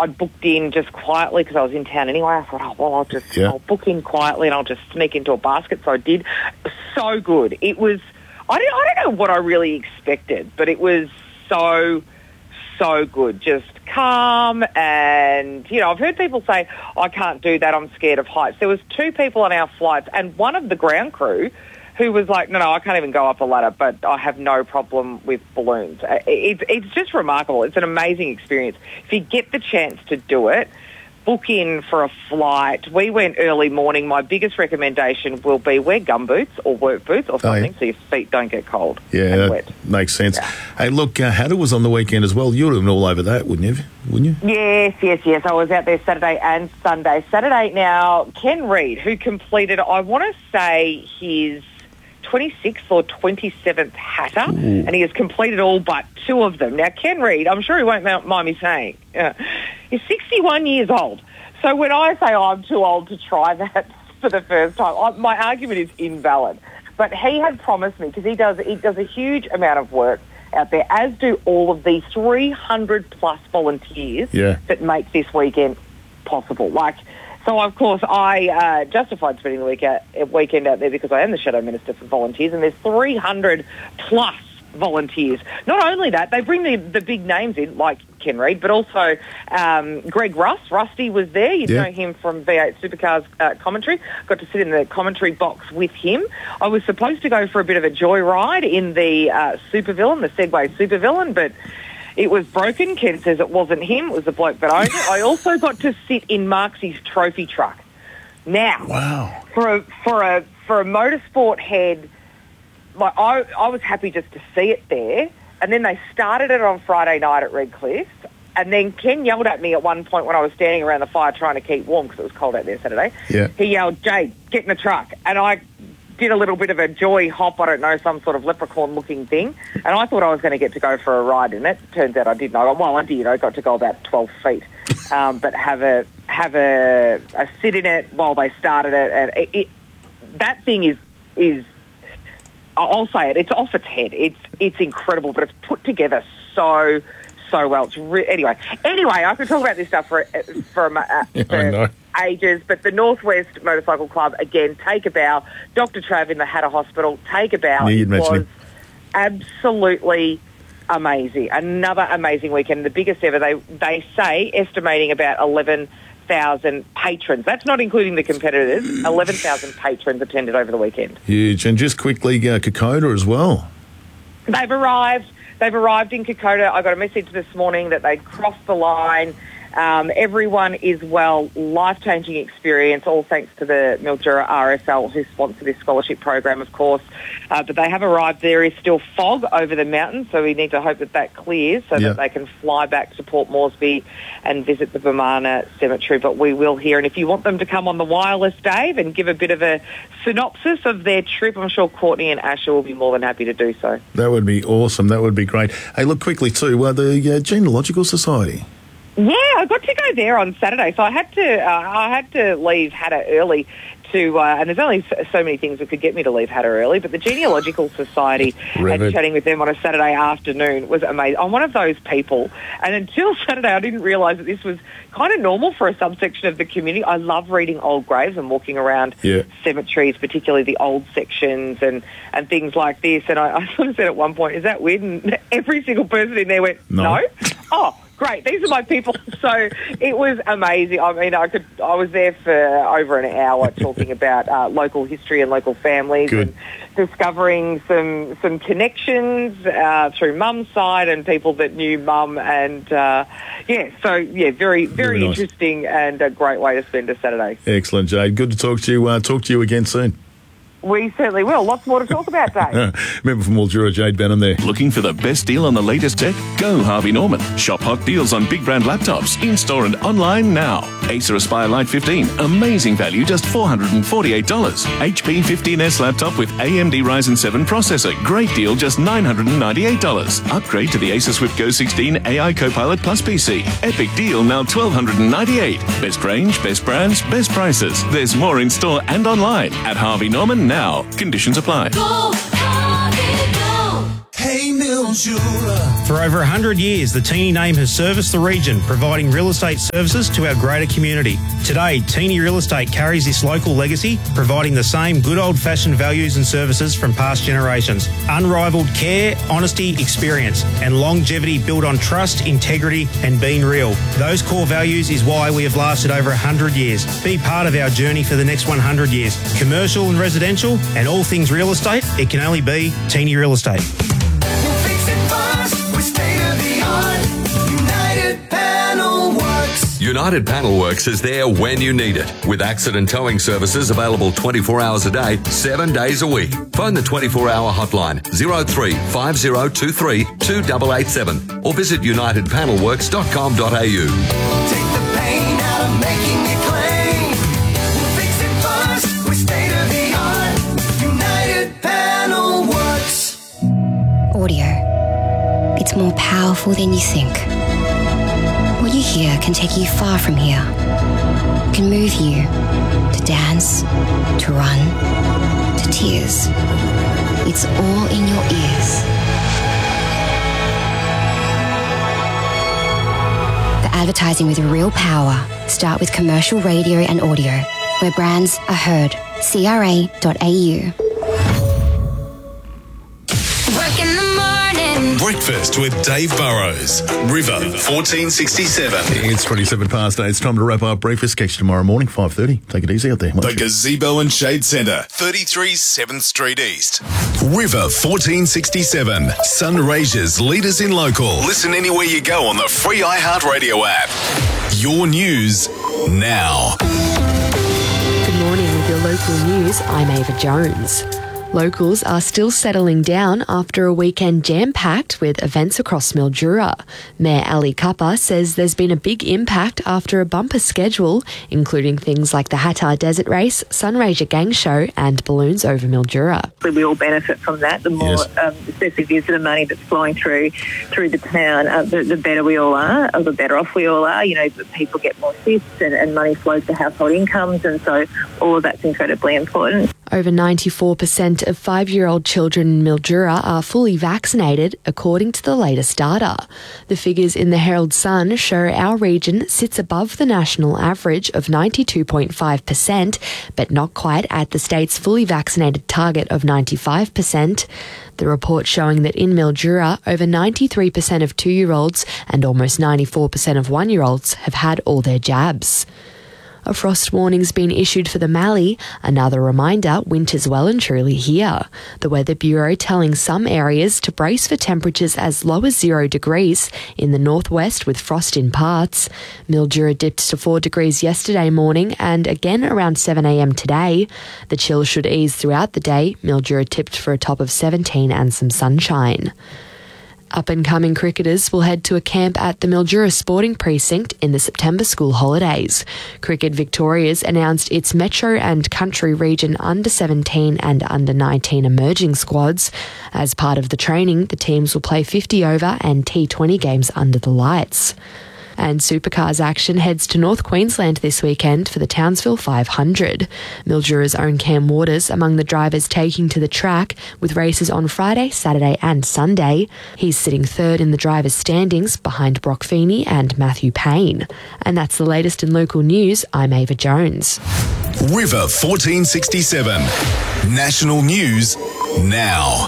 I'd booked in just quietly because I was in town anyway. I thought, I'll book in quietly and I'll just sneak into a basket. So I did. So good. It was, I don't know what I really expected, but it was so good. Just calm and, I've heard people say, I can't do that, I'm scared of heights. There was 2 people on our flights and one of the ground crew who was like, no, I can't even go up a ladder, but I have no problem with balloons. It's just remarkable. It's an amazing experience. If you get the chance to do it, book in for a flight. We went early morning. My biggest recommendation will be wear gumboots or work boots or something so your feet don't get cold and wet. Makes sense. Yeah. Hey, look, Hattah was on the weekend as well. You would have been all over that, wouldn't you? Yes. I was out there Saturday and Sunday. Saturday now, Ken Reid, who completed, I want to say, his 26th or 27th Hattah, and he has completed all but 2 of them. Now, Ken Reid, I'm sure he won't mind me saying, he's 61 years old. So when I say I'm too old to try that for the first time, my argument is invalid. But he had promised me, because he does a huge amount of work out there, as do all of these 300-plus volunteers that make this weekend possible. So, of course, I justified spending the weekend out there because I am the Shadow Minister for Volunteers, and there's 300-plus volunteers. Not only that, they bring the big names in, like Ken Reid, but also Greg Rusty was there. You'd know him from V8 Supercars commentary. Got to sit in the commentary box with him. I was supposed to go for a bit of a joyride in the Supervillain, the Segway Supervillain, but it was broken. Ken says it wasn't him. It was the bloke that owned it. I also got to sit in Marksy's trophy truck. Now, for a motorsport head, I was happy just to see it there. And then they started it on Friday night at Redcliffe. And then Ken yelled at me at one point when I was standing around the fire trying to keep warm because it was cold out there Saturday. Yeah. He yelled, "Jade, get in the truck." And I did a little bit of a joy hop, I don't know, some sort of leprechaun-looking thing, and I thought I was going to get to go for a ride in it. Turns out I didn't. I did. I got to go about 12 feet, but have a sit in it while they started it, and that thing is. I'll say it. It's off its head. It's incredible, but it's put together so well. It's anyway. I could talk about this stuff for ages, but the Northwest Motorcycle Club, again, take a bow. Dr. Trav in the Hattah Hospital, take a bow. It was absolutely amazing. Another amazing weekend, the biggest ever. They say, estimating about 11,000 patrons. That's not including the competitors. 11,000 patrons attended over the weekend. Huge. And just quickly, Kokoda as well. They've arrived in Kokoda. I got a message this morning that they'd crossed the line. Everyone is well. Life-changing experience, all thanks to the Mildura RSL who sponsor this scholarship program, of course. But they have arrived. There is still fog over the mountains, so we need to hope that clears so that they can fly back to Port Moresby and visit the Bomana Cemetery. But we will hear. And if you want them to come on the wireless, Dave, and give a bit of a synopsis of their trip, I'm sure Courtney and Asher will be more than happy to do so. That would be awesome. That would be great. Hey, look, quickly too, the Genealogical Society. Yeah, I got to go there on Saturday, so I had to leave Hattah early to, and there's only so many things that could get me to leave Hattah early, but the Genealogical Society and chatting with them on a Saturday afternoon was amazing. I'm one of those people, and until Saturday I didn't realise that this was kind of normal for a subsection of the community. I love reading old graves and walking around cemeteries, particularly the old sections and things like this, and I sort of said at one point, is that weird? And every single person in there went, no. Oh, great, these are my people. So it was amazing. I mean, I was there for over an hour talking about local history and local families and discovering some connections through Mum's side and people that knew Mum. And, very, very interesting and a great way to spend a Saturday. Excellent, Jade. Good to talk to you. Talk to you again soon. We certainly will. Lots more to talk about, Dave. Member for Mildura, Jade Benham there. Looking for the best deal on the latest tech? Go Harvey Norman. Shop hot deals on big brand laptops, in-store and online now. Acer Aspire Lite 15, amazing value, just $448. HP 15S laptop with AMD Ryzen 7 processor, great deal, just $998. Upgrade to the Acer Swift Go 16 AI Copilot Plus PC. Epic deal, now $1,298. Best range, best brands, best prices. There's more in store and online at Harvey Norman now. Conditions apply. Go, Harvey, go. Hey Mildura. For over 100 years, the Teeny name has serviced the region, providing real estate services to our greater community. Today, Teeny Real Estate carries this local legacy, providing the same good old-fashioned values and services from past generations. Unrivaled care, honesty, experience, and longevity built on trust, integrity, and being real. Those core values is why we have lasted over 100 years. Be part of our journey for the next 100 years. Commercial and residential, and all things real estate, it can only be Teeny Real Estate. United Panel Works is there when you need it, with accident towing services available 24 hours a day, 7 days a week. Phone the 24-hour hotline 03 5023 2887 or visit unitedpanelworks.com.au. Take the pain out of making a claim. We'll fix it fast with state-of-the-art United Panel Works. Audio. It's more powerful than you think. What you hear can take you far from here. It can move you to dance, to run, to tears. It's all in your ears. The advertising with real power. Start with commercial radio and audio, where brands are heard. CRA.au. Breakfast with Dave Burrows. River 1467. It's 27 past 8. It's time to wrap up breakfast. Catch you tomorrow morning, 5:30. Take it easy out there. The Gazebo and Shade Centre, 33 7th Street East. River 1467. Sunraysia's leaders in local. Listen anywhere you go on the free iHeartRadio app. Your news now. Good morning with your local news. I'm Ava Jones. Locals are still settling down after a weekend jam-packed with events across Mildura. Mayor Ali Kappa says there's been a big impact after a bumper schedule, including things like the Hattah Desert Race, Sunraysia Gang Show and balloons over Mildura. We all benefit from that. The more, especially visitor money that's flowing through the town, the better we all are, or the better off we all are. You know, people get more shifts and money flows to household incomes, and so all of that's incredibly important. Over 94% of 5-year-old children in Mildura are fully vaccinated, according to the latest data. The figures in the Herald Sun show our region sits above the national average of 92.5%, but not quite at the state's fully vaccinated target of 95%. The report showing that in Mildura, over 93% of 2-year-olds and almost 94% of 1-year-olds have had all their jabs. A frost warning's been issued for the Mallee, another reminder winter's well and truly here. The Weather Bureau telling some areas to brace for temperatures as low as 0 degrees in the northwest with frost in parts. Mildura dipped to 4 degrees yesterday morning and again around 7 a.m. today. The chill should ease throughout the day. Mildura tipped for a top of 17 and some sunshine. Up-and-coming cricketers will head to a camp at the Mildura Sporting Precinct in the September school holidays. Cricket Victoria's announced its Metro and Country Region under-17 and under-19 emerging squads. As part of the training, the teams will play 50-over and T20 games under the lights. And Supercars action heads to North Queensland this weekend for the Townsville 500. Mildura's own Cam Waters among the drivers taking to the track with races on Friday, Saturday and Sunday. He's sitting third in the drivers' standings behind Brock Feeney and Matthew Payne. And that's the latest in local news. I'm Ava Jones. River 1467. National news now.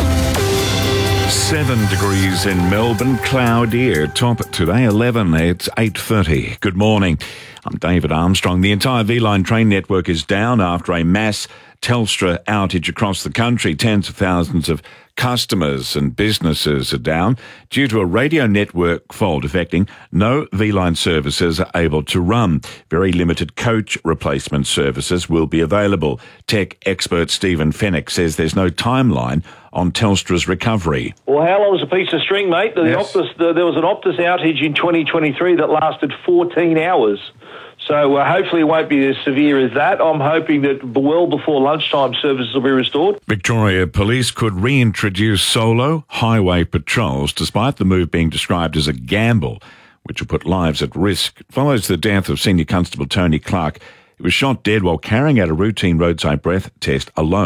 7 degrees in Melbourne, cloudy, top today 11, it's 8:30. Good morning, I'm David Armstrong. The entire V-Line train network is down after a mass Telstra outage across the country. Tens of thousands of customers and businesses are down due to a radio network fault affecting no V-Line services are able to run. Very limited coach replacement services will be available. Tech expert Stephen Fennick says there's no timeline on Telstra's recovery. Well, how long is a piece of string, mate? There was an Optus outage in 2023 that lasted 14 hours. So hopefully it won't be as severe as that. I'm hoping that well before lunchtime services will be restored. Victoria Police could reintroduce solo highway patrols despite the move being described as a gamble, which will put lives at risk. It follows the death of Senior Constable Tony Clark. He was shot dead while carrying out a routine roadside breath test alone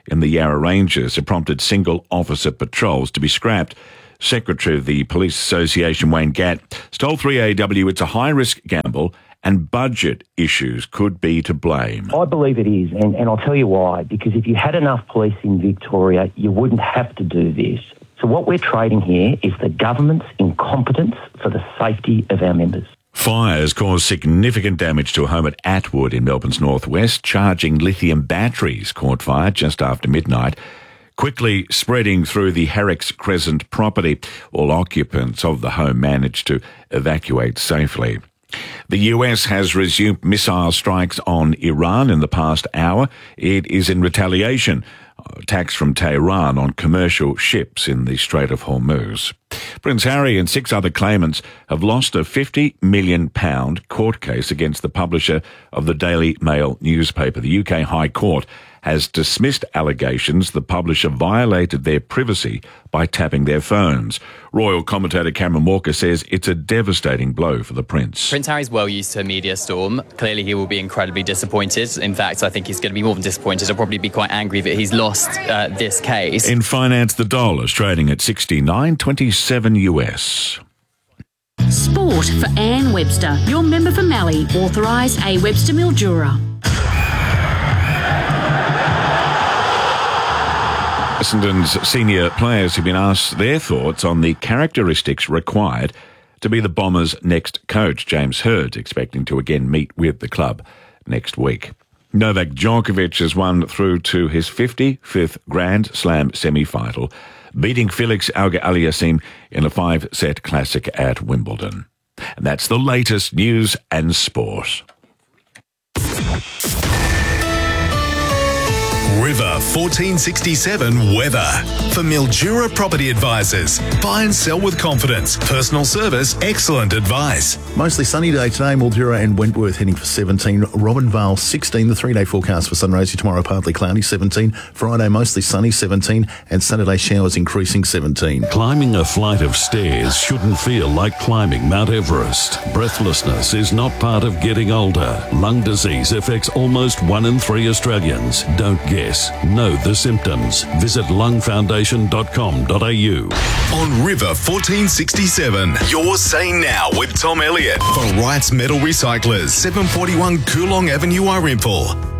in the Yarra Ranges have prompted single officer patrols to be scrapped. Secretary of the Police Association, Wayne Gatt, told 3AW it's a high-risk gamble and budget issues could be to blame. I believe it is, and I'll tell you why. Because if you had enough police in Victoria, you wouldn't have to do this. So what we're trading here is the government's incompetence for the safety of our members. Fires caused significant damage to a home at Atwood in Melbourne's northwest. Charging lithium batteries caught fire just after midnight, quickly spreading through the Herricks Crescent property. All occupants of the home managed to evacuate safely. The US has resumed missile strikes on Iran in the past hour. It is in retaliation. Attacks from Tehran on commercial ships in the Strait of Hormuz. Prince Harry and 6 other claimants have lost a £50 million court case against the publisher of the Daily Mail newspaper. The UK High Court has dismissed allegations the publisher violated their privacy by tapping their phones. Royal commentator Cameron Walker says it's a devastating blow for the Prince. Prince Harry's well used to a media storm. Clearly he will be incredibly disappointed. In fact, I think he's going to be more than disappointed. He'll probably be quite angry that he's lost this case. In finance, the dollar is trading at 69.27 US. Sport for Anne Webster, your member for Mallee, authorised A. Webster Mildura. Essendon's senior players have been asked their thoughts on the characteristics required to be the Bombers' next coach. James Hird expecting to again meet with the club next week. Novak Djokovic has won through to his 55th Grand Slam semi-final, beating Felix Auger-Aliassime in a 5-set classic at Wimbledon. And that's the latest news and sport. River 1467 weather. For Mildura Property Advisors. Buy and sell with confidence. Personal service, excellent advice. Mostly sunny day today. Mildura and Wentworth heading for 17. Robinvale 16. The 3-day forecast for Sunraysia tomorrow partly cloudy 17. Friday mostly sunny 17. And Saturday showers increasing 17. Climbing a flight of stairs shouldn't feel like climbing Mount Everest. Breathlessness is not part of getting older. Lung disease affects almost 1 in 3 Australians. Don't guess. Know the symptoms. Visit lungfoundation.com.au. On River 1467, you're saying now with Tom Elliott for Wright's Metal Recyclers, 741 Coolong Avenue, Irimple.